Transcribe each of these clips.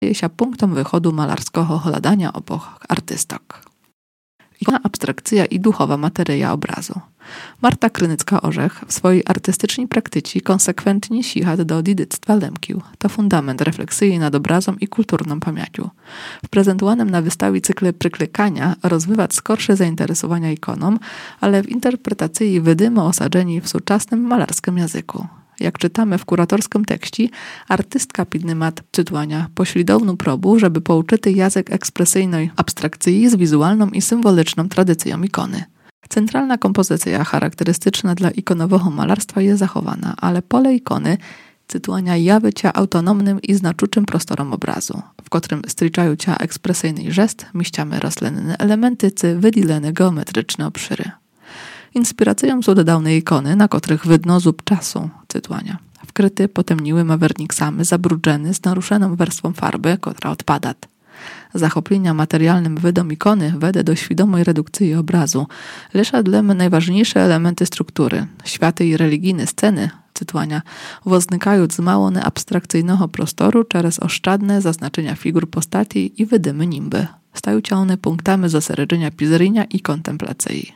staje się punktem wychodu malarskiego hledania obok artystok. Ikona, abstrakcja i duchowa materia obrazu. Marta Krynycka-Orzech w swojej artystycznej praktyce konsekwentnie sicha do dziedzictwa Lemkił. To fundament refleksji nad obrazem i kulturną pamięcią. W prezentowanym na wystawie cykle Pryklikania rozwywać skorsze zainteresowania ikoną, ale w interpretacji wydymy osadzeni w współczesnym malarskim języku. Jak czytamy w kuratorskim tekście, artystka pidnymat cytowania pośredowną probu, żeby pouczyty język ekspresyjnej abstrakcji z wizualną i symboliczną tradycją ikony. Centralna kompozycja charakterystyczna dla ikonowego malarstwa jest zachowana, ale pole ikony cytowania jawy cia autonomnym i znaczącym prostorom obrazu, w którym striczają cia ekspresyjny gest, mieściamy roślinne elementy czy wydzielone geometryczne obszyry. Inspiracją są dawne ikony, na których widno zub czasu cytowania. Wkryty potemniłymi werniksami, zabrudzony z naruszoną warstwą farby, która odpada. Zachoplenia materialnym wydom ikony wede do świadomej redukcji obrazu, lecz dla najważniejsze elementy struktury, światy i religijne sceny, cytowania, woznikają z małone abstrakcyjnego prostoru przez oszczędne zaznaczenia figur postaci i wydymy nimby. Stają się one punktami zosереджenia pizrynia i kontemplacji.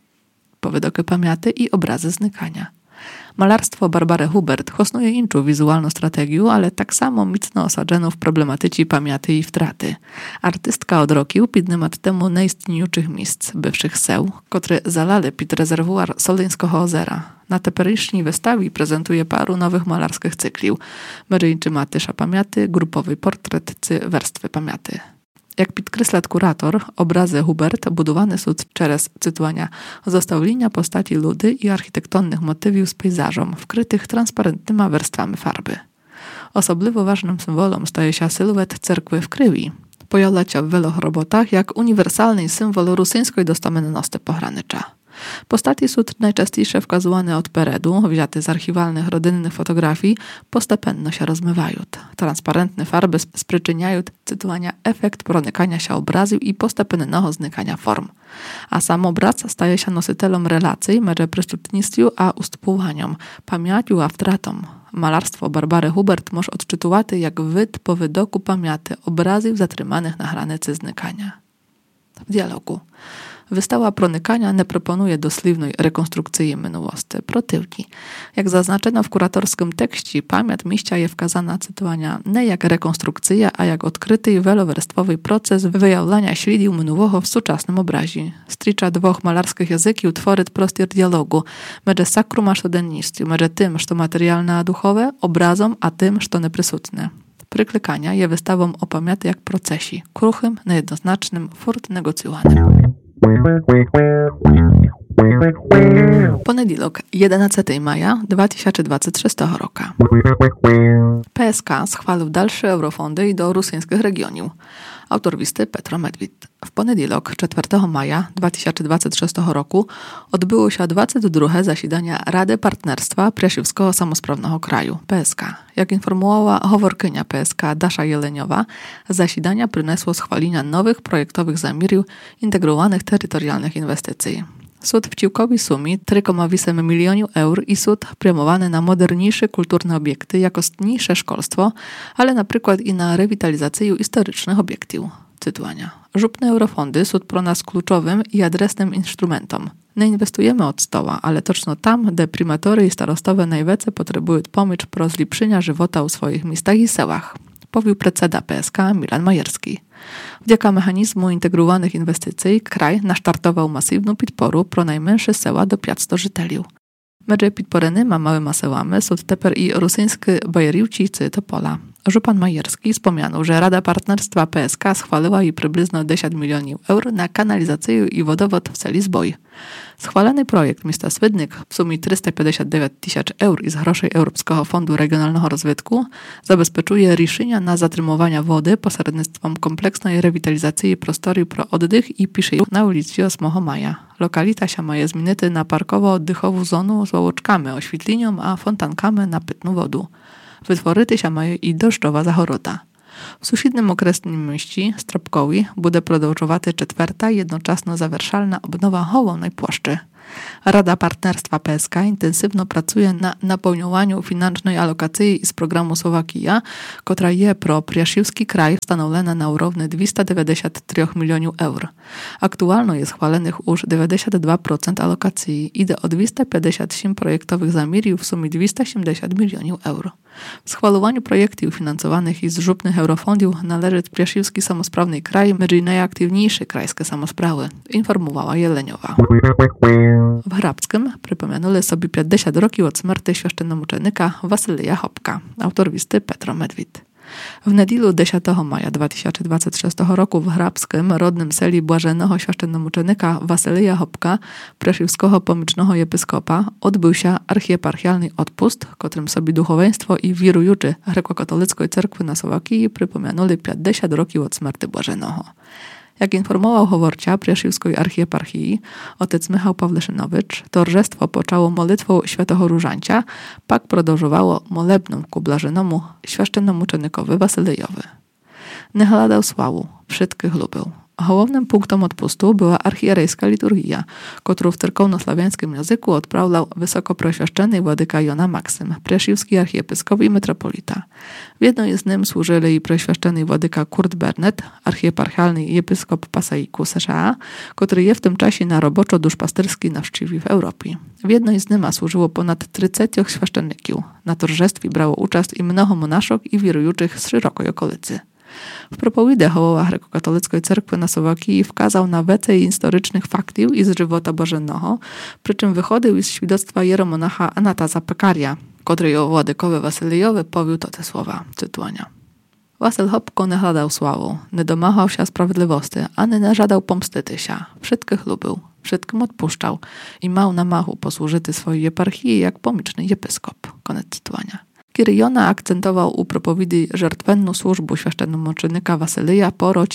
Powydoky pamięty i obrazy znikania. Malarstwo Barbary Hubert hosnuje inczą wizualną strategię, ale tak samo mocno osadzoną w problematyce pamięty i wtraty. Artystka od roku pidnymat temu najistniejszych miejsc, bywszych seł, które zalali pід rezerwuar Soleńskiego ozera. Na teperycznej wystawie prezentuje paru nowych malarskich cykliów. Meryjczy matysza pamięty, grupowy portret czy warstwy pamięty. Jak podkreśla kurator, obrazy Hubert budowane są przez cytowania zestawienia postaci ludy i architektonicznych motywiów z pejzażom, wkrytych transparentnymi warstwami farby. Osobliwie ważnym symbolem staje się sylwet cerkwy w krwi. Pojawia się w wielu robotach jak uniwersalny symbol rosyjskiej dostamenności pogranicza. Postaci są najczęściej wskazywane od peredu, wzięte z archiwalnych rodzinnych fotografii, postępnie się rozmywają. Transparentne farby sprzyczyniają cytowania efekt pronikania się obrazu i postępnego znikania form. A sam obraz staje się nositelem relacji między przystępnością a ustępowaniem, pamięcią a wtratą. Malarstwo Barbary Hubert może odczytywać jak wyd po wydoku pamięty obrazów zatrzymanych na granicy znikania. W dialogu. Wystawa pronikania nie proponuje doslownej rekonstrukcji minułości, przeciwnie. Jak zaznaczono w kuratorskim tekście, pamięć mieścia jest wskazana cytowania nie jak rekonstrukcja, a jak odkryty i wielowarstwowy proces wyjawiania śladów minułego w współczesnym obrazie. Stricza dwóch malarskich języków tworzy prostor dialogu między sakrum a codziennością, między tym, co materialne a duchowe, obrazom, a tym, co neprzysutne. Pryklikania je wystawą o pamięci jak procesie, kruchym, niejednoznacznym, furt negocjowanym. Poniedziałek, 11 maja 2023 roku. PSK schwalił dalsze eurofondy do rosyjskich regionów. Autor listy Petro Medwid. W poniedziałek, 4 maja 2023 roku odbyło się 22. zasiedanie Rady Partnerstwa Przyjaciółskiego Samosprawnego Kraju, PSK. Jak informowała howorkynia PSK Dasza Jeleniowa, zasiedania przyniosło schwalenia nowych projektowych zamiarów integrowanych terytorialnych inwestycji. Sud w ciłkowej sumie 3,8 milionów eur i sud promowany na moderniejsze kulturne obiekty, jak istniejsze szkolstwo, ale na przykład i na rewitalizację historycznych obiektów. Cytowania. Żupne eurofondy są pro nas kluczowym i adresnym instrumentom. Nie inwestujemy od stoła, ale toczno tam, gdzie primatory i starostowe najwięcej potrzebują pomoc pro zlepszenia żywota u swoich miastach i sełach. Powił predseda PSK Milan Majerski. Wdzięki mechanizmu integrowanych inwestycji kraj nasztartował masywną podporę pro najmniejsze seła do 500 żyteliów. Między podporanymi małymi sełami są teper i rosyjskie Bajeriuci czy Topola. Żupan Majerski wspomniał, że Rada Partnerstwa PSK schwaliła i przybliżno 10 milionów eur na kanalizację i wodowód w celi Zboj. Schwalony projekt miasta Swydnik w sumie 359 tysięcy eur z groszy Europejskiego Fondu Regionalnego Rozwitku zabezpieczuje решenia na zatrzymywanie wody pośrednictwem kompleksnej rewitalizacji prostoru pro oddych i pisze na ulicy 8 Maja. Lokalita się ma zmienić na parkowo-oddechową zonę z łoczkami, oświetlenią a fontankami na pitną wodę. Wytworzyć się mają i deszczowa zachorota. W sąsiednim okresnym mieście, Stropkowi, będzie продовжувати 4. jednoczasno zawerszalna obnowa Hołownej Płaszczy. Rada Partnerstwa PSK intensywno pracuje na napełnianiu financznej alokacji z programu Słowakija, która je pro Prijašivski kraj stanowlena na urowny 293 milionów euro. Aktualno jest chwalenych już 92% alokacji. Idę o 257 projektowych zamierów w sumie 270 milionów euro. W schwalowaniu projektów finansowanych z żupnych eurofondów należy Prijašivski samosprawny kraj, między najaktywniejsze krajskie samosprawy, informowała Jeleniowa. W Hrabskim przypomenuli sobie 50 roków od śmierci święcenomuczenika Wasylija Hopka, autor listy Petro Medwid. W niedzielę 10 maja 2026 roku w Hrabskim, rodnym seli błażenego święcenomuczenika Wasylija Hopka, Prijašivskiego pomycznego episkopa, odbył się archieparchialny odpust, którym sobie duchowieństwo i wirujuczy grekokatolickiej cerkwy na Słowakii przypomenuli 50 roków od śmierci błażenego. Jak informował howorcia Prijašivskiej archieparchii, otec Michał Pawleszynowicz, torzestwo poczęło modlitwą Świętego Różancia, pak продовжувало молебном ku blażenemu święcenomuczenikowi Wasylijowi. Nie hladał sławu, wszystkich lubił. Głównym punktem odpustu była archierejska liturgia, którą w cerkowno-sławiańskim języku odprawiał wysokoproświeszczony władyka Jona Maksym, Prijašivski archiepiskop i metropolita. W jednej z nim służyli i proświeszczony władyka Kurt Bernet, archieparchialny episkop Pasaiku США, który je w tym czasie na roboczo duszpasterski nawszczywił w Europie. W jednej z nima służyło ponad 30 świeszczenników. Na torzestwie brało uczest i mnoho monaszok i wirujuczych z szerokoj okolicy. W propowidzie hołowa grekokatolickiej cerkwy na Słowakii wkazał na więcej historycznych faktów i z żywota bożennego, przy czym wychodził z świadectwa jeromonacha Anataza Pekaria, który o władykowi Wasylijowi powiół te słowa, cytuania. Wasyl Hopko nie hladał sławą, nie domagał się sprawiedliwości, ani nie żadał pomstyty się. Wszystkich lubił, wszystkim odpuszczał i mał na machu posłużyty swojej eparchii jak pomyczny episkop. Koniec cytowania. Kiedy Jona akcentował u propowiedzi żertwenną służbę święcenomuczenika Wasylija po roku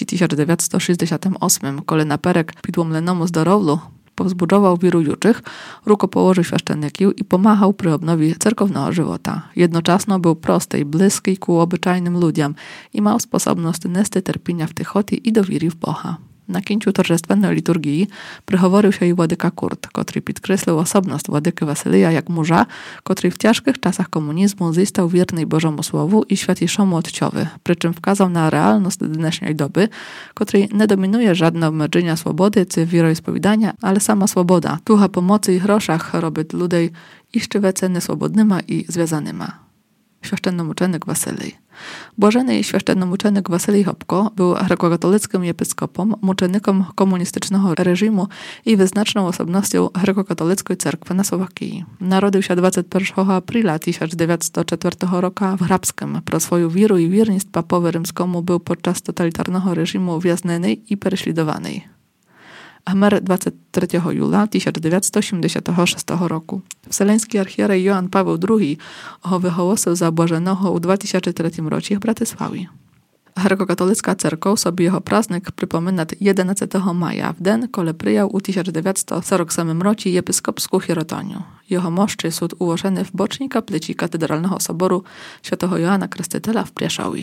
1968, kole naperek pidłomlenemu zdorowlu powzbudzował wirujuczych, rukopołożył święcenników i pomachał przy obnowie cerkownego żywota. Jednocześnie był prosty i bliski ku obyczajnym ludziom i miał sposobność nesty terpienia w tychoty i do wiry w Boha. Na kięciu torzestwennej liturgii przychoworzył się i władyka Kurt, który podkreślił osobność władyky Wasylija jak murza, który w ciężkich czasach komunizmu został wierny Bożemu Słowu i świętejszemu Otciowi, przy czym wskazał na realność dnešnej doby, której nie dominuje żadne obmedzenia swobody czy wieroispowiadania, ale sama swoboda, tucha pomocy i groszach robi ludzi jeszcze więcej nieswobodnyma i związanyma. Święcenomuczenik Wasylij. Błażeny święcenomuczenik Wasylij Hopko był grekokatolickim episkopom, muczenikiem komunistycznego reżimu i wyznaczną osobnością grekokatolickiej cerkwy na Słowakii. Narodził się 21 aprila 1904 roku w Hrabskim. Pro swoją wiarę i wierność papowi rzymskiemu był podczas totalitarnego reżimu wiaznany i prześladowany. Zmarł 23 jula 1986 roku. Wseleński archierej Joan Paweł II wyhołosił za błażenego w 2003 roku w Bratysławie. Grekokatolicka cerkow sobie jego praznik przypomina 11 maja, w den, kole przyjął u 1947 roku episkopską hierotonię. Jego moszczy są ułożone w bocznej kaplicy katedralnego soboru świętego Joana Krstytela w Prieszowie.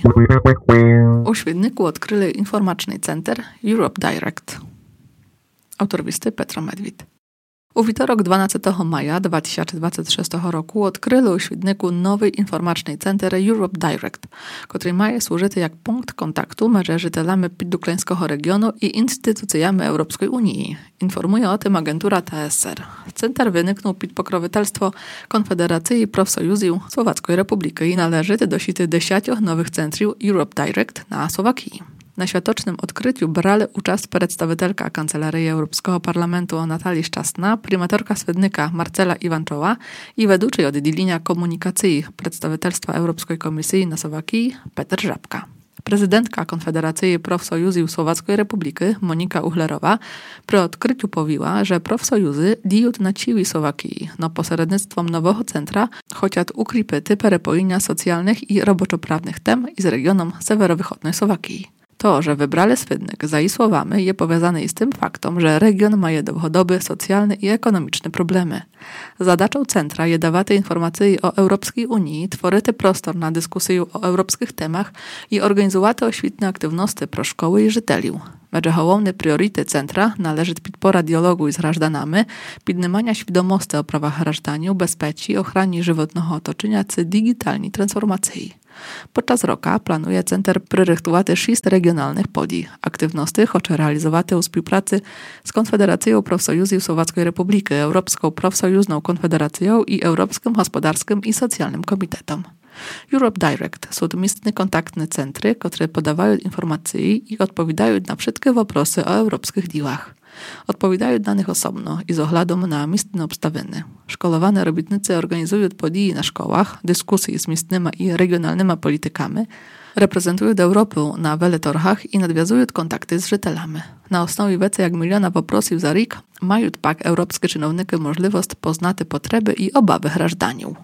U Świdniku odkryli informacyjny center Europe Direct. Autor listy Petro Medwid. U wtorek 12 maja 2026 roku odkryli u Świdniku nowy informacyjny center Europe Direct, który ma służyć jak punkt kontaktu między żytelami podduklańskiego regionu i instytucjami Europejskiej Unii. Informuje o tym agentura TSR. Center wyniknął pod pokrowitelstwo Konfederacji Profsojuzów Słowackiej Republiki i należy do sieci 10 nowych centrów Europe Direct na Słowakii. Na światocznym odkryciu brali uczest przedstawicielka Kancelarii Europejskiego Parlamentu Natalii Szczasna, prymatorka Świdnika Marcela Iwanczowa i wedłuczy oddzielenia komunikacji przedstawicielstwa Europejskiej Komisji na Słowakii Peter Żabka. Prezydentka Konfederacji Profsojuzów Słowackiej Republiki Monika Uchlerowa przy odkryciu powiła, że profsojuzy dzieją na ciwi Słowakii, no pośrednictwem nowego centra, chociaż ukrypy perepojenia socjalnych i roboczoprawnych tem z regionom sewerowychodnej Słowakii. To, że wybrali Świdnik za jej słowami, jest powiązane z tym faktem, że region ma długodobowe socjalne i ekonomiczne problemy. Zadачą centra jest dawanie informacji o Europejskiej Unii, tworzyć prostor na dyskusję o europejskich temach i organizować oświetne aktywności pro szkoły i żyteliów. Među головні пріорити центра належить підпора діалогу із гражданами, піднімання свідомості о правах гражданів, безпеці, охрані животного оточення та дігітальній трансформації. Podczas roka planuje Center пририхтувати 6 regionalnych podii. Aktywności chce realizować u współpracy z Konfederacją Profsojuzów Słowackiej Republiki, Europejską Profsojuzną Konfederacją i Europejskim Gospodarskim i Socjalnym Komitetom. Europe Direct są miestne kontaktne centry, które podawają informacje i odpowiadają na wszystkie wąsy o europejskich dziłach. Odpowiadają na nich osobno i z oglądem na miestne obstawienie. Szkolowane robotnicy organizują podії na szkołach, dyskusje z miestnymi i regionalnymi politykami, reprezentują Europę na weletorchach i nadwiązują kontakty z żytelami. Na osnowie więcej jak miliona poprosów za rok mają pak europejskie czynowniki możliwość poznać potrzeby i obawy grażdaniów.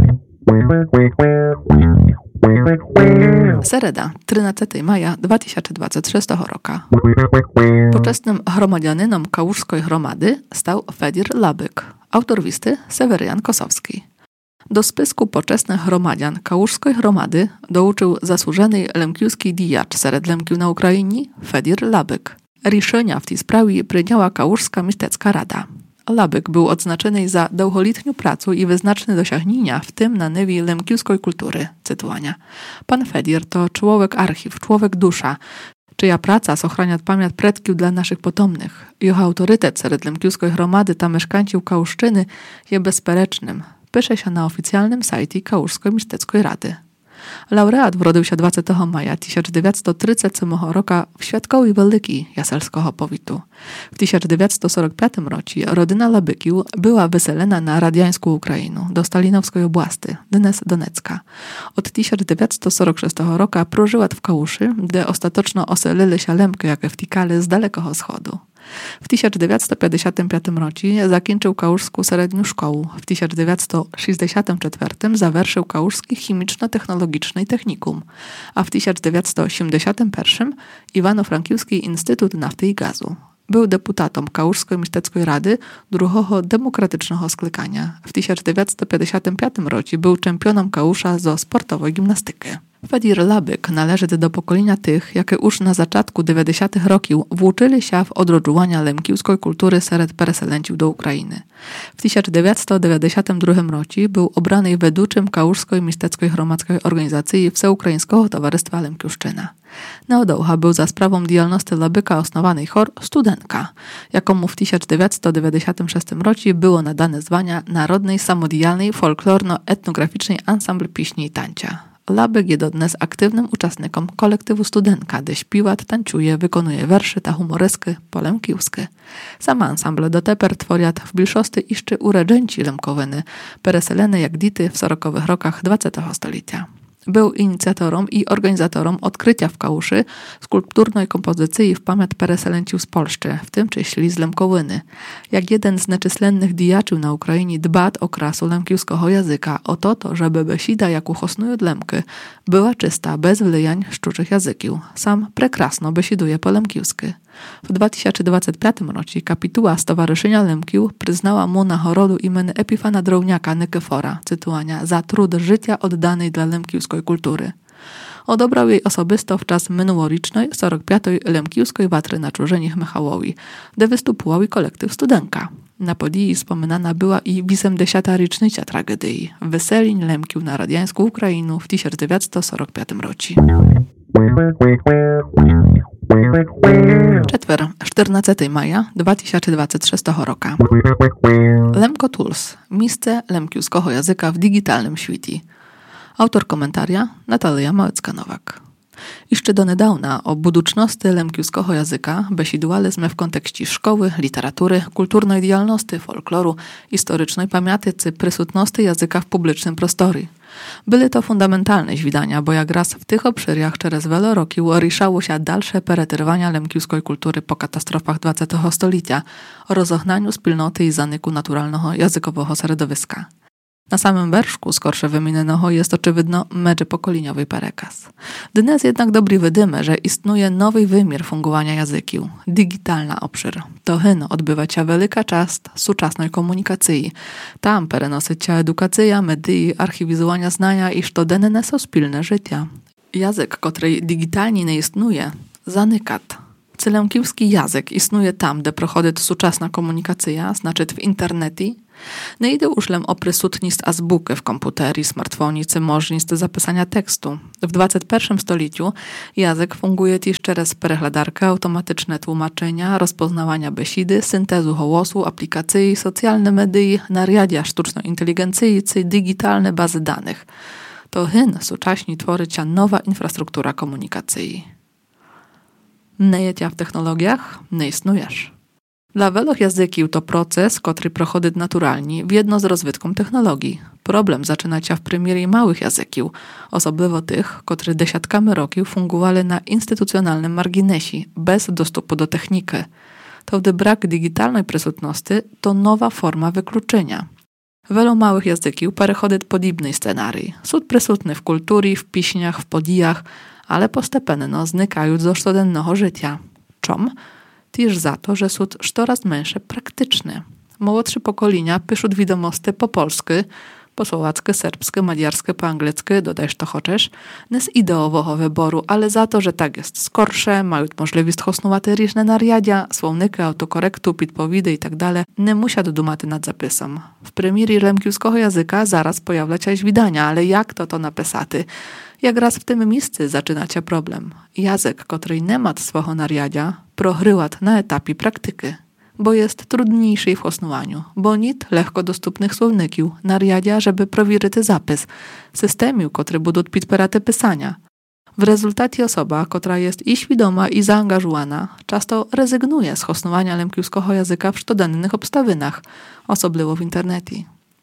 Sereda, 13 maja 2026 roku. Poczesnym gromadzianynom Kałużskiej Gromady stał Fedir Labyk, autor listy Sewerian Kosowski. Do spisku poczesnych gromadzian Kałużskiej Gromady dołączył zasłużony lemkiewski dijacz sered Lemkiów na Ukrainie Fedir Labyk. Решenia w tej sprawie przyjęła Kałużska Miastecka Rada. Labyk był odznaczony za długoletnią pracę i wyznaczne dosięgnięcia, w tym na niwie lemkiewskiej kultury. Cytowania. Pan Fedir to człowiek archiw, człowiek dusza, czyja praca ochrania pamięć predków dla naszych potomnych. Jego autorytet sered lemkiewskiej gromady ta mieszkańców Kałużczyny jest bezperecznym. Pisze się na oficjalnym sajcie Kałużskiej Miasteckiej Rady. Laureat urodził się 20 maja 1937 roku w Świadkowie Wielkiej Jaselskiego powitu. W 1945 roku rodzina Labykiów była wyselena na radiańską Ukrainę, do Stalinowskiej oblasti, dnes Donecka. Od 1946 roku prożyła w Kałuszy, gdzie ostatecznie oselili się Lemki, jak wtikali z Dalekiego Wschodu. W 1955 roku zakończył Kałużską Średnią Szkołę. W 1964 zaвершив Kałużski Chemiczno-Technologiczny Technikum, a w 1981 Iwano-Frankiewski Instytut Nafty i Gazu. Był deputatem Kałużskiej Miasteckiej Rady drugiego demokratycznego sklekania. W 1955 roku był czempionem Kałusza ze sportowej gimnastyki. Fedir Labyk należy do pokolenia tych, jakie już na zaczatku 90. roków włóczyli się w odrodzenia lemkiewskiej kultury sered pereselęciów do Ukrainy. W 1992 roku był obrany weduczym Kałużskiej Miasteckiej Gromadzkiej Organizacji Wszeukraińskiego Towarzystwa Lemkiewszczyna. Na odoucha był za sprawą działalności Labyka osnowanej chór Studentka, jakomu w 1996 roku było nadane zwania Narodnej Samodzielnej Folklorno-Etnograficznej Ansambl Piśni i Tańca. Labyk jest dnes aktywnym uczestnikiem kolektywu Studentka, gdzie śpiewa, tańczuje, wykonuje werszy ta humoresky polemkiwskie. Sama ansamble do teper tworiat w bliższości iszczy uredzenci lemkowyny, pereseleny jak dity w 40-wych rokach XX stulecia. Był inicjatorem i organizatorem odkrycia w Kałuszy skulpturnej kompozycji w pamięć pereselęciów z Polski, w tym czyśli z Lemkowyny. Jak jeden z nieczyslennych dijaczów na Ukrainie dbać o krasu lemkiewskiego języka, o to, żeby besida, jaką hosnują Lemki, była czysta, bez wlejań szczuczych języków. Sam prekrasno besiduje po lemkiewsky. W 2025 roku kapituła Stowarzyszenia Lemkiów przyznała mu nagrodę imienia Epifana Drowniaka Nykyfora, cytowania, za trud życia oddanej dla lemkiewskiej kultury. Odebrał jej osobisto w czas minulorocznej 45. lemkiewskiej watry na Czurzenich Michałowi, gdzie występował kolektyw Studenka. Na podii wspominana była i 80. rocznica tragedii, wyseliń Lemkiów na radiańską Ukrainę w 1945 roku. Четвер, 14 maja 2026 roku. Lemko Tools, miejsce lemkiewskiego języka w digitalnym świecie. Autor komentaria Natalia Małecka-Nowak. Jeszcze donedawna o buduczności lemkiewskiego języka besidowaliśmy w kontekście szkoły, literatury, kulturnej działalności, folkloru, historycznej pamiątki, prysutności języka w publicznym prostorze. Były to fundamentalne zwidania, bo jak raz w tych obszarach przez wiele roków riszało się dalsze peretyrowania lemkiewskiej kultury po katastrofach XX stulecia o rozognaniu wspólnoty i zanyku naturalnego językowego środowiska. Na samym werszku skorsze wymienionego jest oczywidno międzypokoleniowy perekaz. Dnes jednak dobry widzimy, że istnieje nowy wymiar fungowania języków, digitalna obszar. To hyn odbywa się wielka część współczesnej komunikacji. Tam perenosi się edukacja, media, archiwizowania znania i codzienne są spilne życia. Język, który digitalnie nie istnieje, zanikat. Lękiwski jazyk istnuje tam, gdzie prochodzi suczasna komunikacja, znaczy w internecie, nie idę już lem o prysutnist azbukę w komputerii, smartfonicy, możliwość zapisania tekstu. W XXI stoleciu jazyk funguje też przez przeglądarkę, automatyczne tłumaczenia, rozpoznawania besidy, syntezu głosu, aplikacji, socjalne medii, nariadia sztuczno-inteligencyjcy, digitalne bazy danych. To suczaśni tworzyć nowa infrastruktura komunikacji. Nie jecia w technologiach, nie istnujesz. Dla wielu języków to proces, który prochodzi naturalnie w jedno z rozwitką technologii. Problem zaczyna się w premierii małych języków, osobliwo tych, które desiatkami roków fungowały na instytucjonalnym marginesie, bez dostępu do techniki. To gdy brak digitalnej prysutności to nowa forma wykluczenia. Wielu małych języków przechodzi podobny scenariusz. Są prysutny w kulturze, w piśniach, w podijach, ale postepенно znikają z codziennego życia. Czom? Też za to, że są coraz mniejsze praktyczne. Młodsze pokolenia piszą wiadomości po polsku, po słowacku, serbsku, madziarsku, po angielsku, dodajesz to chociaż, nie z ideowego wyboru, ale za to, że tak jest skorsze, mają możliwość hosnować różne nariadia, słowniki, autokorektu, podpowiedzi i tak dalej, nie musia dumać nad zapisem. W premierii lękiwskiego języka zaraz pojawia się widania, ale jak to napisaty? Jak raz w tym miejscu zaczyna się problem. Język, który nie ma swojego nariadia, prohrywat na etapie praktyki, bo jest trudniejszy w hosnowaniu, bo nit lekko dostępnych słowników, nariadia, żeby prowierzyć zapis, systemów, które będą podpierać pisania. W rezultacie osoba, która jest i świadoma, i zaangażowana, często rezygnuje z hosnowania lękiwskiego języka w codziennych obstawinach, osobliwo w internecie.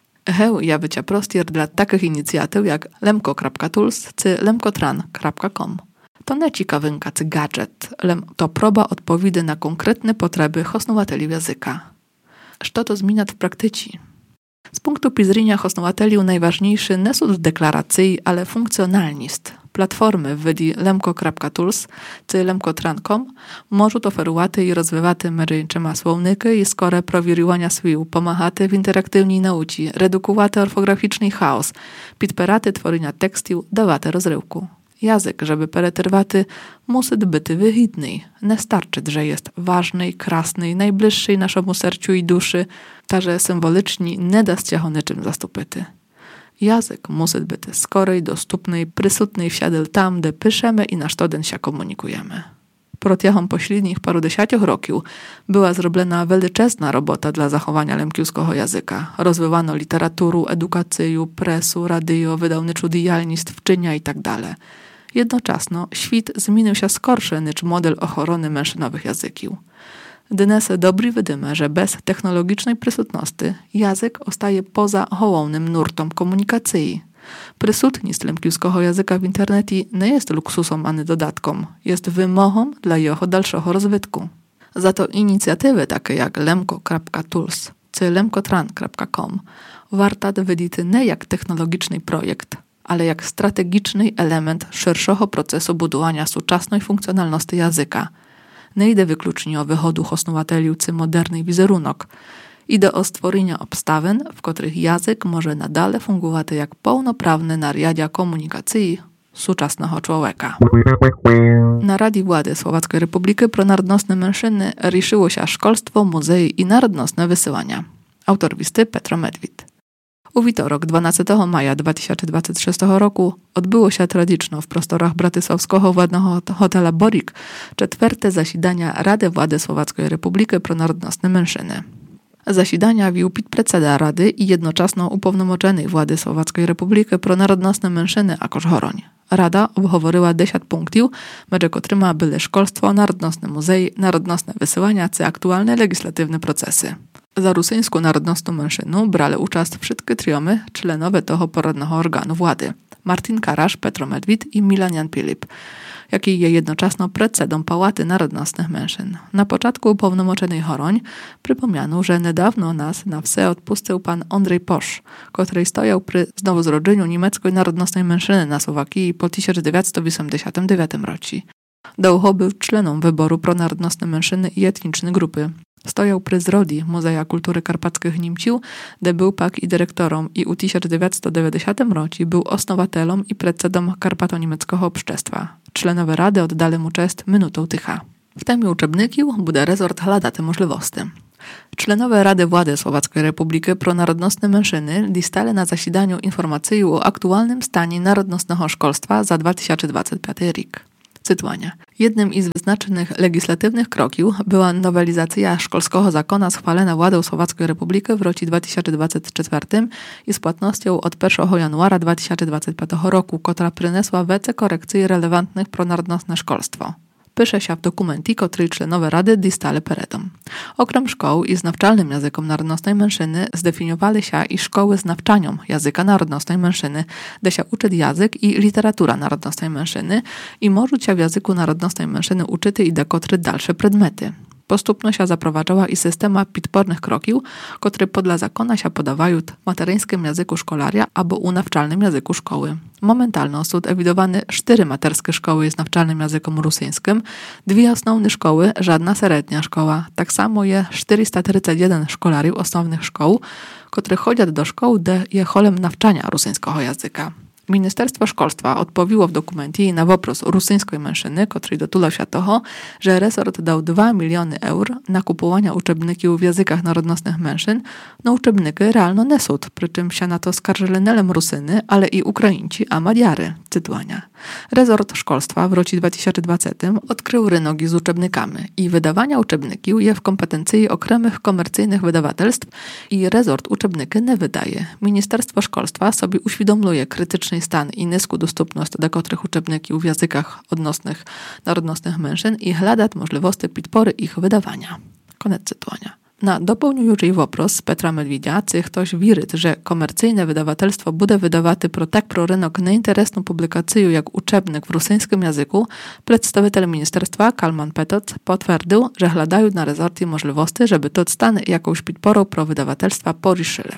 Ja bycia prostier dla takich inicjatyw jak lemko.tools czy lemkotran.com. To nie ciekawynka czy gadżet, to próba odpowiedzi na konkretne potrzeby hosnowateli języka. Co to zmienia w praktyce? Z punktu widzenia hosnowateli najważniejszy nie są deklaracji, ale funkcjonalność. Platformy w wydi lemko.tools czy lemkotran.com możą oferować i rozwijać mericzema słowniki i skore prowierowania swiu, pomagać w interaktywnej nauce, redukować orfograficzny chaos, podpierać tworzenia tekstów, dawać rozrywku. Język, żeby pereterwaty, musi być wyhitny. Nie starczy, że jest ważny, krasny, najbliższy naszemu sercu i duszy, także symbolicznie nie da się go niczym zastupyty. Język musi być skorej, dostępny, prysutny wsiadł tam, gdzie piszemy i na co dzień się komunikujemy. Protiachom pośrednich parudziesięciu roków była zrobiona wielczesna robota dla zachowania lękiwskiego języka. Rozwijano literaturę, edukację, presu, radio, wydawnictwo dialnictw, czynia i tak dalej. Jednocześnie świat zmienił się skorsze niż model ochrony mężczyznowych języków. Dnes dobry widzimy, że bez technologicznej prysutności język ostaje poza hołownym nurtom komunikacji. Prysutność lękiwskiego języka w internecie nie jest luksusem ani dodatkom, jest wymogą dla jego dalszego rozwitku. Za to inicjatywy takie jak lemko.tools czy lemkotran.com warto widzieć nie jak technologiczny projekt, ale jak strategiczny element szerszego procesu budowania współczesnej funkcjonalności języka. Nie idę wyklucznie o wychodu hosnowateli czy moderny wizerunek. Idę o stworzenie obstawin, w których język może nadal fungować jak pełnoprawne nariadia komunikacji współczesnego człowieka. Na Radzie Władzy Słowackiej Republiki pro narodnostne mężczyzny ruszyło się szkolstwo, muzei i narodnostne wysyłania. Autor listy Petro Medwid. U wtorek 12 maja 2023 roku odbyło się tradycyjnie w prostorach bratysławskiego władnego hotela Borik czwarte zasiedania Rady Władzy Słowackiej Republiki pro narodnostne mężczyzny. Zasiedania wił podpredseda Rady i jednocześnie upełnomoczonej Władzy Słowackiej Republiki pro narodnostne mężczyzny Akoż Horoń. Rada obговорила 10 punktów, między którymi były szkolstwo, narodnostne muzei, narodnostne wysyłania czy aktualne legislatywne procesy. Za rosyjską narodnostną mężczyzną brali uczest wszystkie triomy członowie tego poradnego organu władzy. Martin Karasz, Petro Medwid i Milan Jan Pilip, jaki je jednocześnie predsedą Pałaty Narodnostnych Mężczyzn. Na początku upełnomoczonej Horoń przypomniano, że niedawno nas na wse odpuścił pan Andrzej Posz, który stojał przy znowuzrodzeniu niemieckiej narodnostnej mężczyzny na Słowakii po 1989 roku. Dołho był członem wyboru pronarodnostne mężczyzny i etniczne grupy. Stojał przy zrodzi Muzeja Kultury Karpackich Niemciów, gdzie był pak i dyrektorem i u 1990 roku był osnowatelem i predsedom Karpato-niemieckiego obszczestwa. Członowie Rady oddali mu cześć minutą tycha. W temie uczebników bude rezort hledati możliwości. Členové Rady Władzy Słowackiej Republiki Pronarodnostne Mężczyny dostali na zasidaniu informację o aktualnym stanie narodnostnego szkolstwa za 2025 rok. Cytowanie. Jednym z wyznaczonych legislatywnych kroków była nowelizacja szkolskiego zakona schwalona Władą Słowackiej Republiki w roku 2024 i z płatnością od 1 januara 2025 roku, która przyniosła wiele korekcji relevantnych pro narodnostne szkolstwo. Pisze się w dokumencie, który członkowie Rady dostali peredom. Okrem szkoł i z nawczalnym językiem narodnostnej mężczyzny zdefiniowali się i szkoły z nawczaniem języka narodnostnej mężczyzny, gdzie się uczy język i literatura narodnostnej mężczyzny i może się w języku narodnostnej mężczyzny uczyć i dekotry dalsze przedmioty. Postupno się zaprowadzała i systema podpornych kroków, które podle zakona się podawają w materyńskim języku szkolaria albo u nawczalnym języku szkoły. Momentalno są ewidowane 4 materskie szkoły z nawczalnym językiem rosyjskim, 2 osnovne szkoły, żadna średnia szkoła. Tak samo jest 431 szkolariów osnovnych szkoł, które chodzą do szkoły, gdzie jest holem nawczania rosyjskiego języka. Ministerstwo Szkolstwa odpowiło w dokumencie na wopros rosyjskiej mężczyzny, który dotulał się toho, że resort dał 2 miliony euro na kupowanie uczebników w językach narodnostnych mężczyzn, no uczebniki realno nie są, przy czym się na to skarżyli nie tylko Rusyny, ale i Ukraińcy, a Madiary. Cytowania. Resort Szkolstwa w roku 2020 odkrył rynek z uczebnikami i wydawania uczebników jest w kompetencji okrętnych komercyjnych wydawatelstw i resort uczebniki nie wydaje. Ministerstwo Szkolstwa sobie uświadomuje krytyczny stan i niską dostępność do niektórych uczebników w językach odnosnych narodnostnych mężczyzn i hledat możliwości podpory ich wydawania. Koniec cytowania. Na dopełniujący wopros Petra Medwidia, czy ktoś wierzy, że komercyjne wydawatelstwo bude wydawaty pro rynek nieinteresną publikację jak uczebnik w rosyjskim języku, przedstawiciel ministerstwa Kalman Petot potwierdził, że hledają na rezorcie możliwości, żeby to stan jakąś podporą pro wydawatelstwa poruszyli.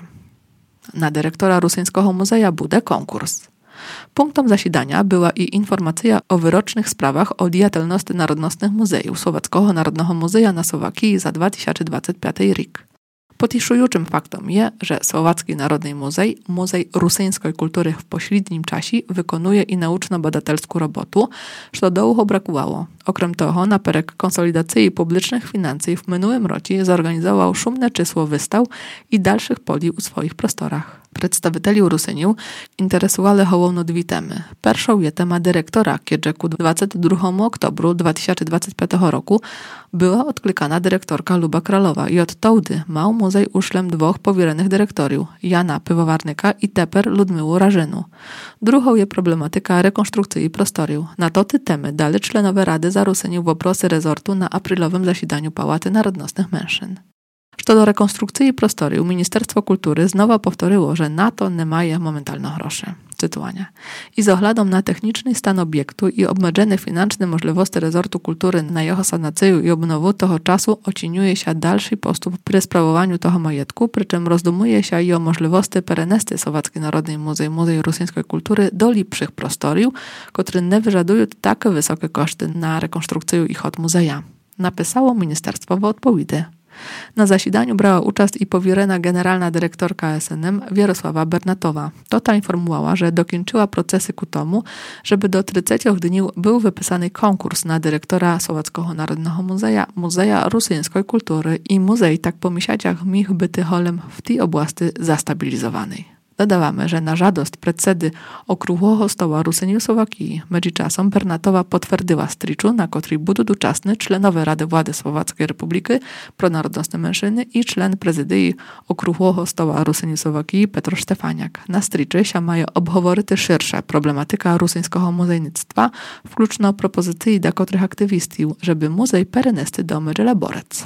Na dyrektora rosyjskiego muzeum bude konkurs. Punktem zasiedania była i informacja o wyrocznych sprawach o diatelności narodnostnych muzeów Słowackiego Narodnego Muzeum na Słowakii za 2025 rok. Potiszującym faktem jest, że Słowacki Narodny Muzej rosyjskiej kultury w pośrednim czasie wykonuje i nauczno-badatelską robotę, co długo brakowało. Okrem toho, na perek konsolidacji publicznych financji w minionym roku zorganizował szumne czysło wystaw i dalszych poli u swoich prostorach. Przedstawicieli Rusyniów interesowali hołowno 2 temy. Pierwszą jest tema dyrektora, kiedy ku 22 oktobru 2025 roku była odklikana dyrektorka Luba Kralowa i od wtedy mał muzej uszlem 2 powierenych dyrektoriów, Jana Piwowarnyka i teper Ludmiłu Rażynu. Drugą jest problematyka rekonstrukcji prostoriów. Na to te temy dali członkowie Rady za Rusyniów woprosy rezortu na aprylowym zasiedaniu Pałaty Narodnostnych Mężczyzn. Co do rekonstrukcji prostoriów, Ministerstwo Kultury znowu powtórzyło, że na to nie ma momentalno groszy. Cytowanie. I z ohladą na techniczny stan obiektu i obmedzone finansowe możliwości rezortu kultury na jeho sanację i obnowu toho czasu oceniuje się dalszy postęp przy sprawowaniu toho majątku, przy czym rozdumuje się i o możliwości perenesty Słowacki Narodny Muzej Rosyjskiej Kultury do lepszych prostoriów, które nie wyżadują tak wysokie koszty na rekonstrukcję ich od muzeja. Napisało ministerstwo w odpowiedzi. Na zasiedaniu brała uczest i powierena generalna dyrektorka SNM Wierosława Bernatowa. Ta informowała, że dokończyła procesy ku tomu, żeby do 30 dni był wypisany konkurs na dyrektora Słowackiego Narodnego Muzeja Rosyjskiej Kultury i muzej tak po miesiącach mógł być holem w tej oblasti zastabilizowanej. Dodawamy, że na żadost predsedy Okruchłego Stoła Rusyniów Słowakii międzyczasem Bernatowa potwierdziła striczu, na której budu doczasny członowie Rady Władzy Słowackiej Republiki Pronarodnostne Mężczyzny i człon prezydii Okruchłego Stoła Rusyniów Słowakii Petro Stefaniak. Na striczy się mają obchoworyty szersza problematyka rosyjskiego muzejnictwa, wkluczno propozycji dla których aktywistów, żeby muzej perenesty do Mydżelaborec.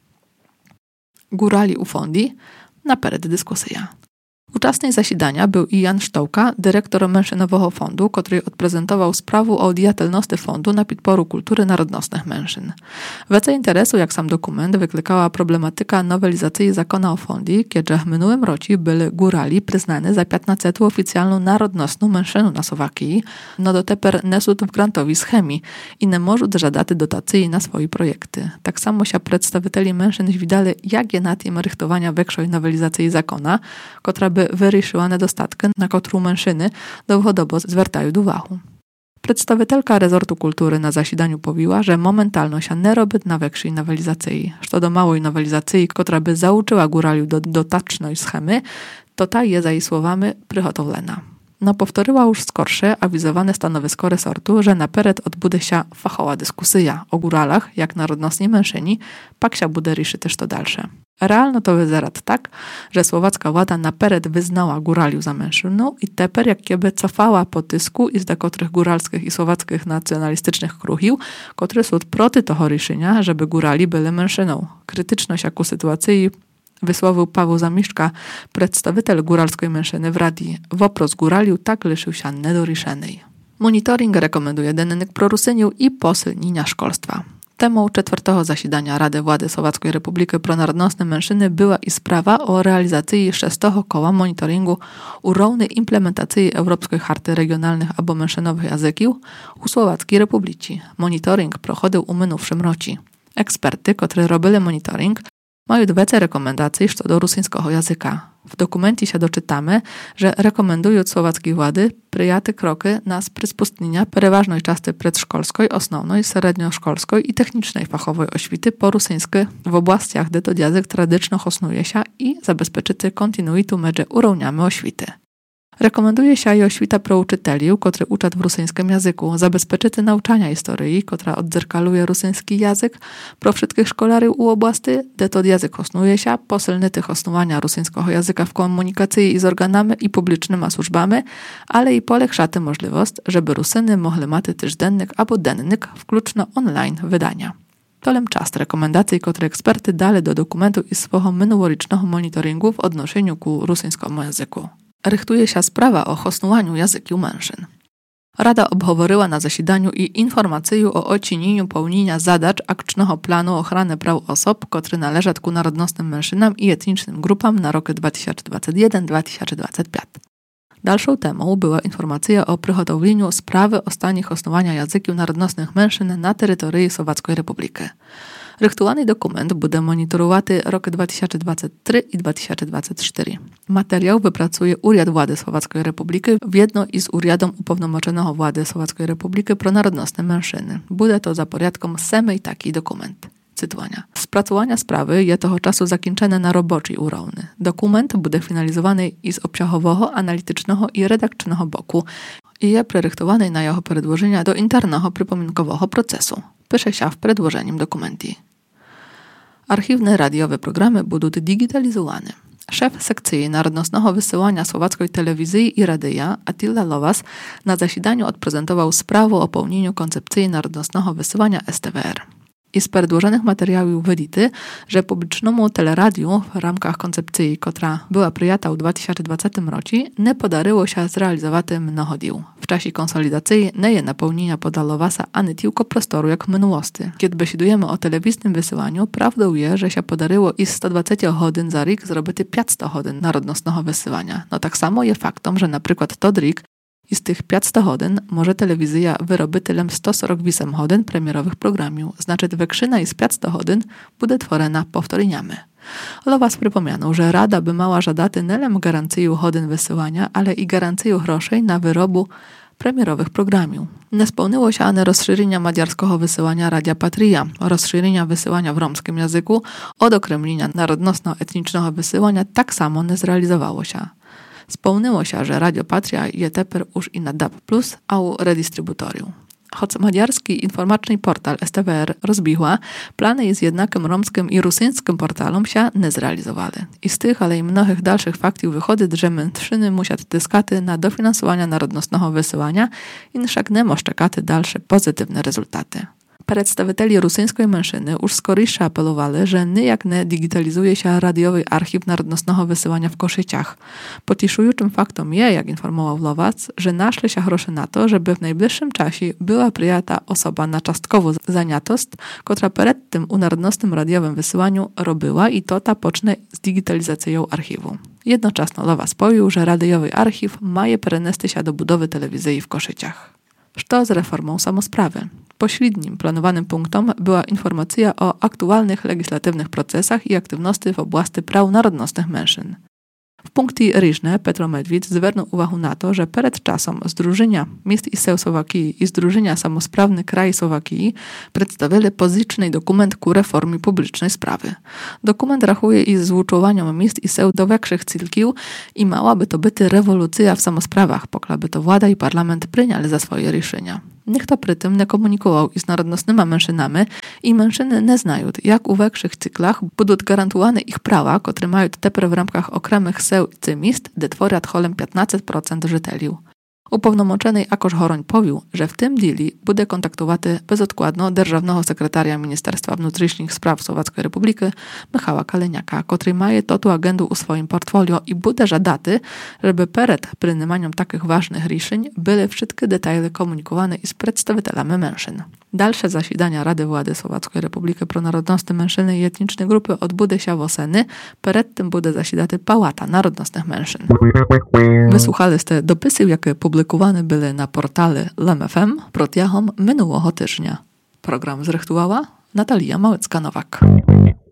Górali u fondi na pered dyskusja. Uczestnik zasiedania był i Jan Sztołka, dyrektor Mężczyznowego Fondu, który odprezentował sprawę o diatelności fondu na podporu kultury narodnostnych mężczyzn. Więcej interesu, jak sam dokument, wyklikała problematyka nowelizacji zakona o fondzie, kiedy w minionym roku byli górali przyznane za 15 oficjalną narodnostną mężczyznę na Słowakii, no do teper nesą w grantowi schemii i nie mogą żadać dotacji na swoje projekty. Tak samo się przedstawicieli mężczyzn widali, jak je na tym rychtowania większej nowelizacji zakona, która by wyryszyła nedostatkę, na którą mężczyzny długodobo zwracają uwagę. Представителка резорту культури на засіданню повіла, що моментально ся не робить на векшій новелізації. Що до małej новелізації, котра би zauczyła góraliu do dotacznej schemy, to ta je za jej słowami przygotowana. No powtórzyła już skorsze awizowane stanowisko resortu, że napered odbude się fachowa dyskusja o góralach, jak narodnostni mężczyźni, pak się bude riszy też to dalsze. Realno to wyzerat tak, że słowacka władza napered wyznała góraliu za mężczyznę i teper jak kieby cofała po tysku i z dekotrych góralskich i słowackich nacjonalistycznych kruchił, który słod proty toho riszynia, żeby górali byli mężczyzną. Krytyczność jaku sytuacji wysłowił Paweł Zamiszczka, przedstawiciel góralskiej mężczyzny w radii. Wopros góraliu tak liszył się niedoriszenej. Monitoring rekomenduje dennyk prorusyniu i posilnienia szkolstwa. Temą 4. zasiedania Rady Władzy Słowackiej Republiki Pronarodnostne Mężczyzny była i sprawa o realizacji 6. koła monitoringu u równej implementacji Europejskiej Charty Regionalnych albo Mężczyznowych Języków u Słowackiej Republiki. Monitoring prochodził u minувшym roci. Eksperty, którzy robili monitoring, mają dwie rekomendacje co do rosyjskiego języka. W dokumencie się doczytamy, że rekomendują słowackiej władzy przyjęte kroki na przyspustnienia przeważnej części przedszkolskiej, osnovnej, średnioszkolskiej i technicznej fachowej oświty po rosyjsku w oblastiach, gdzie to język tradycyjnie osnuje się i zabezpieczyć kontinuitu między urowniami oświty. Rekomenduje się i oświta pro uczyteli, którzy uczą w rosyjskim języku, zabezpieczyć nauczania historii, która odzerkaluje rosyjski język, pro wszystkich szkolarzy u oblasti, gdzie to język osnuje się, posilny tych osnowania rosyjskiego języka w komunikacji i z organami i publicznymi służbami, ale i polepszaty możliwość, żeby Rusyny mogli mieć też dennyk albo dennyk, wkluczno online wydania. Tolem czas rekomendacji, które eksperty dali do dokumentu i swojego minulorocznego monitoringu w odnoszeniu ku rosyjskiemu języku. Rychtuje się sprawa o osnuwaniu języków mężczyzn. Rada obhoworyła na zasiedaniu i informację o ocenieniu pełnienia zadań akcznego planu ochrony praw osób, które należą ku narodnostnym mężczyznom i etnicznym grupom na roky 2021-2025. Dalszą temą była informacja o przygotowaniu sprawy o stanie osnowania języków narodnostnych mężczyzn na terytorii Słowackiej Republiki. Rychtowany dokument będzie monitorowaty roky 2023 i 2024. Materiał wypracuje Urząd Władzy Słowackiej Republiki w jedno i z Urzędem Upełnomoczonego Władzy Słowackiej Republiki Pronarodnostne Mężczyzny. Będzie to za porядką samej taki dokument. Cytowania. Spracowania sprawy jest toho czasu zakończone na roboczej urowny. Dokument będzie finalizowany i z obsiahowego, analitycznego i redakcyjnego boku i jest prerychtowany na jego przedłożenia do internego przypominkowego procesu. Pisze się w przedłożeniem dokumentu. Archiwne radiowe programy będą digitalizowane. Szef sekcji narodnostnego wysyłania słowackiej telewizji i radia Attila Lowas na zasiedaniu odprezentował sprawę o pełnieniu koncepcji narodnostnego wysyłania STVR. I z przedłożonych materiałów wynika, że publicznemu teleradiu w ramach koncepcji, która była przyjęta w 2020 roku, nie podaryło się zrealizować mnoho dzieł. W czasie konsolidacji nie jest napełnienia poda Lowasa ani tylko prostoru jak w minułosti. Kiedy besiedujemy o telewizyjnym wysyłaniu, prawdą jest, że się podaryło i 120 godzin za rok zrobić 500 godzin narodnostnego wysyłania. No tak samo jest faktem, że na przykład to rok i z tych 500 godzin może telewizja wyrobić tylem 148 godzin premierowych programów. Znaczy wekszyna i z 500 godzin będzie tworena powtórzeniami. Lowas przypomniano, że Rada by mała żadaty nie tylko gwarancję godzin wysyłania, ale i gwarancję groszej na wyrobu premierowych programów. Nie spełniło się ani rozszerzenia madziarskiego wysyłania Radia Patria, rozszerzenia wysyłania w romskim języku, odokremlenia narodnostno-etnicznego wysyłania tak samo nie zrealizowało się. Spełniło się, że Radio Patria jest teper już i na DAB+, a u redystrybutorium. Choć madziarski informacyjny portal STVR rozbiła, plany z jednakim romskim i rosyjskim portalom się nie zrealizowały. I z tych, ale i mnogich dalszych faktów wychodzi, że mężczyzny muszą tyskaty na dofinansowania narodnostnego wysyłania i wszak nie może czekać dalsze pozytywne rezultaty. Przedstawiciele rosyjskiej mężczyzny już skorisze apelowali, że nijak nie digitalizuje się radiowy archiw narodnostnego wysyłania w Koszyciach. Potiszującym faktom jest, jak informował Lowas, że naszli się grosze na to, żeby w najbliższym czasie była przyjęta osoba na czastkową zajętość, która przed tym u narodnostnym radiowym wysyłaniu robiła i to ta pocznie z digitalizacją archiwu. Jednocześnie Lowas pojął, że radiowy archiw ma je przenieść się do budowy telewizji w Koszyciach. Co z reformą samosprawy? Pośrednim planowanym punktem była informacja o aktualnych legislatywnych procesach i aktywności w oblasti praw narodnostnych mężczyzn. V punkty rýžne Petro Medvíd zвернув увагу на to, že перед časom Združenia miest i seł Słowakii i Združenia Samosprawny Kraj Słowakii przedstawili pozyczny dokument ku reformie publicznej sprawy. Dokument rachuje i złuczowaniom miest i seł do większych cylkił i miałaby to być rewolucja w samosprawach, poklaby to władza i parlament przyjęli za swoje решения. Ніхто при тим не комунікував із народносними меншинами, і меншини не знають, як у większych cyklach будуть гарантовані їх права, котрі мають тепер в рамках окремих сел чи міст, де творять холем 15% жителів. Уповномочений Акош Горонь повів, że w tym dili буде kontaktować bezodkładno державного sekretarza Ministerstwa Внутрішніх Spraw Słowackiej Republiki Michała Kaleniaka, który ma tę agendę u swoim portfolio i bude żadaty, żeby przed przyjmowaniem takich ważnych решень były wszystkie detale komunikowane z przedstawicielami mężczyzn. Dalsze zasiedania Rady Władzy Słowackiej Republiki Pronarodnostne Mężczyzny i Etniczne Grupy odbude się wiosny, przed tym bude zasiedać Pałata Narodnostnych Mężczyzn. Wysłuchaliście dopisy, jakie publikowane były na portale LMFM протягом minionego tygodnia. Program zrechtowała Natalia Małecka-Nowak.